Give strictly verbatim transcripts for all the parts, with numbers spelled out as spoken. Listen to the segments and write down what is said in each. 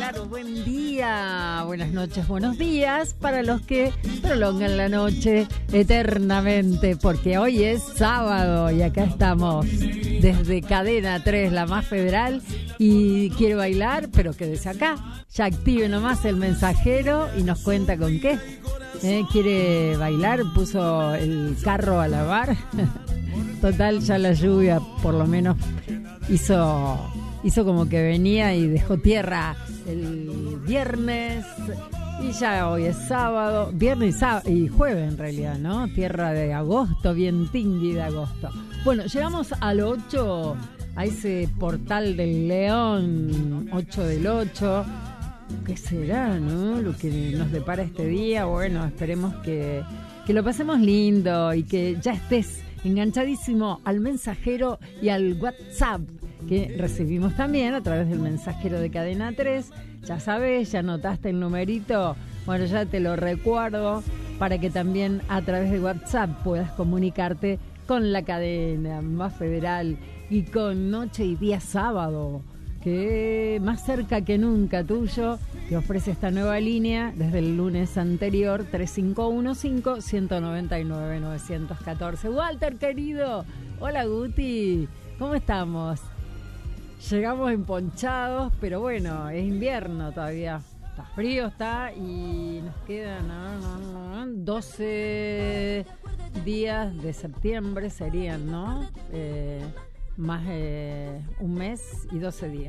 claro, buen día, buenas noches, buenos días para los que prolongan la noche eternamente, porque hoy es sábado y acá estamos desde Cadena tres, la más federal, y quiere bailar, pero quédese acá, ya active nomás el mensajero y nos cuenta con qué. ¿Eh? Quiere bailar, puso el carro a lavar. Total, ya la lluvia por lo menos hizo, hizo como que venía y dejó tierra el viernes. Y ya hoy es sábado, viernes y, sábado, y jueves en realidad, ¿no? Tierra de agosto, bien tingui de agosto. Bueno, llegamos al ocho, a ese portal del León, ocho del ocho. ¿Qué será, no? Lo que nos depara este día. Bueno, esperemos que, que lo pasemos lindo y que ya estés enganchadísimo al mensajero y al WhatsApp que recibimos también a través del mensajero de Cadena tres. Ya sabes, ya anotaste el numerito. Bueno, ya te lo recuerdo para que también a través de WhatsApp puedas comunicarte con la cadena más federal y con Noche y Día Sábado, que más cerca que nunca tuyo, que ofrece esta nueva línea desde el lunes anterior, tres cinco uno cinco, uno nueve nueve, nueve uno cuatro. Walter, querido, hola Guti, ¿cómo estamos? Llegamos emponchados, pero bueno, es invierno todavía, está frío, está, y nos quedan no, no, no, doce días de septiembre serían, ¿no? Eh... Más eh, un mes y doce días.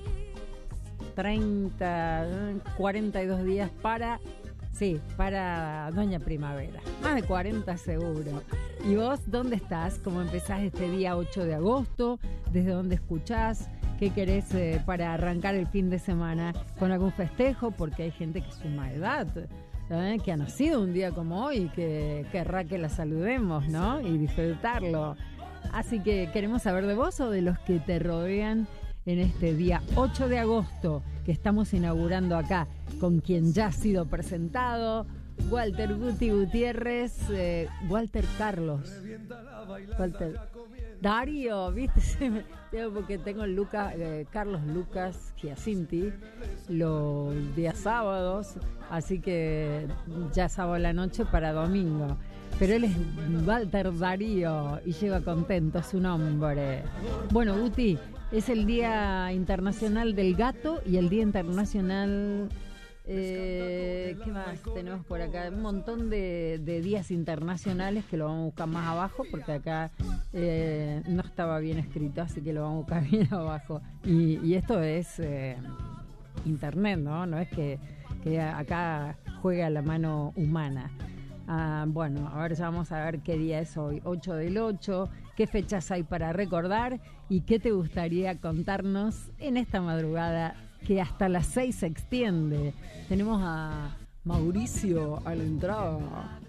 treinta, cuarenta y dos días para, sí, para Doña Primavera. Más de cuarenta seguro. ¿Y vos dónde estás? ¿Cómo empezás este día ocho de agosto? ¿Desde dónde escuchás? ¿Qué querés eh, para arrancar el fin de semana? ¿Con algún festejo? Porque hay gente que suma edad, ¿eh? Que ha nacido un día como hoy, que querrá que la saludemos, ¿no? Y disfrutarlo. Así que queremos saber de vos o de los que te rodean en este día ocho de agosto que estamos inaugurando acá, con quien ya ha sido presentado, Walter Guti Gutiérrez, eh, Walter Carlos, Walter Darío, ¿viste? Porque tengo Lucas, eh, Carlos Lucas Giacinti los días sábados, así que ya sábado a la noche para domingo. Pero él es Walter Darío y lleva contento su nombre. Bueno, Guti, es el Día Internacional del Gato y el Día Internacional... Eh, ¿Qué más tenemos por acá? Un montón de, de días internacionales que lo vamos a buscar más abajo porque acá eh, no estaba bien escrito, así que lo vamos a buscar bien abajo. Y, y esto es eh, internet, ¿no? No es que, que acá juega la mano humana. Ah, bueno, a ver, ya vamos a ver qué día es hoy, ocho del ocho, qué fechas hay para recordar y qué te gustaría contarnos en esta madrugada que hasta las seis se extiende. Tenemos a Mauricio a la entrada.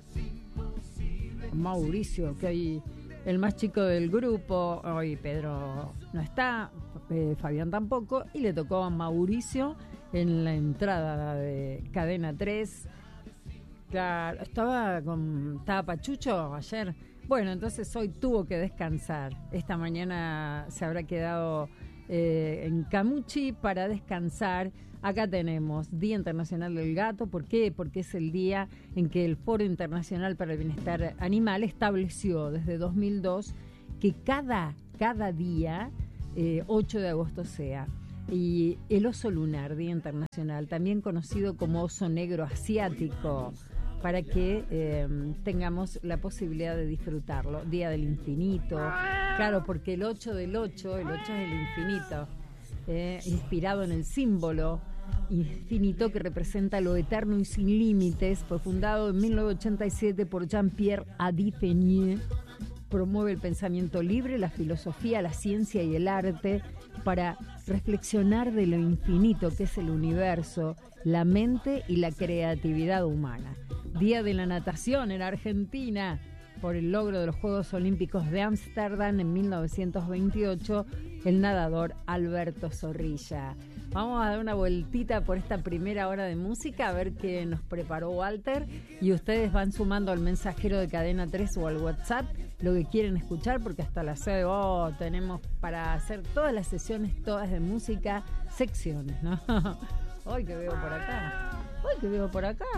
Mauricio, que hay el más chico del grupo. Hoy Pedro no está, eh, Fabián tampoco, y le tocó a Mauricio en la entrada de Cadena tres. Claro, estaba con estaba pachucho ayer. Bueno, entonces hoy tuvo que descansar. Esta mañana se habrá quedado eh, en Camuchi para descansar. Acá tenemos Día Internacional del Gato. ¿Por qué? Porque es el día en que el Foro Internacional para el Bienestar Animal estableció desde dos mil dos que cada, cada día eh, ocho de agosto sea. Y el oso lunar, Día Internacional, también conocido como oso negro asiático, para que eh, tengamos la posibilidad de disfrutarlo. Día del infinito, claro, porque el ocho del ocho, el ocho es el infinito, eh, inspirado en el símbolo infinito que representa lo eterno y sin límites. Fue fundado en mil novecientos ochenta y siete por Jean-Pierre Adifenier. Promueve el pensamiento libre, la filosofía, la ciencia y el arte para reflexionar de lo infinito que es el universo, la mente y la creatividad humana. Día de la natación en Argentina, por el logro de los Juegos Olímpicos de Ámsterdam en mil novecientos veintiocho, el nadador Alberto Zorrilla. Vamos a dar una vueltita por esta primera hora de música, a ver qué nos preparó Walter, y ustedes van sumando al mensajero de Cadena tres o al WhatsApp lo que quieren escuchar, porque hasta las seis oh, tenemos para hacer todas las sesiones, todas de música, secciones, ¿no? Hoy que veo por acá. Hoy que veo por acá.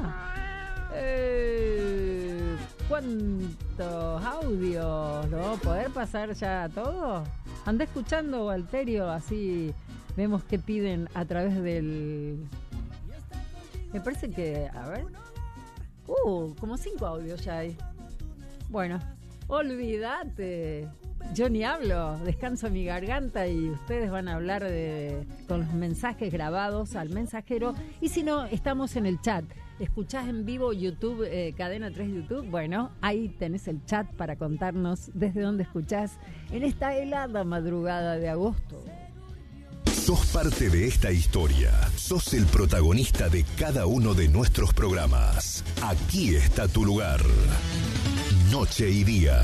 Eh, ¿Cuántos audios? ¿No? ¿Poder pasar ya todo? Anda escuchando, Walterio, así vemos qué piden a través del... Me parece que... A ver... Uh, como cinco audios ya hay. Bueno, olvídate. Yo ni hablo, descanso mi garganta y ustedes van a hablar de, con los mensajes grabados al mensajero. Y si no, estamos en el chat. ¿Escuchás en vivo YouTube, eh, Cadena tres YouTube? Bueno, ahí tenés el chat para contarnos desde dónde escuchás en esta helada madrugada de agosto. Sos parte de esta historia. Sos el protagonista de cada uno de nuestros programas. Aquí está tu lugar. Noche y Día.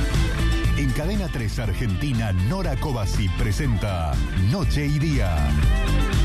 En Cadena tres Argentina, Nora Cobasi presenta Noche y Día.